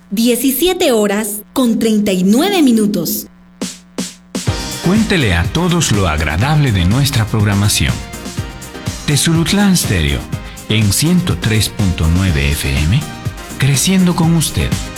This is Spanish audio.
17:39. Cuéntele a todos lo agradable de nuestra programación. Tezulutlán Stereo, en 103.9 FM, creciendo con usted.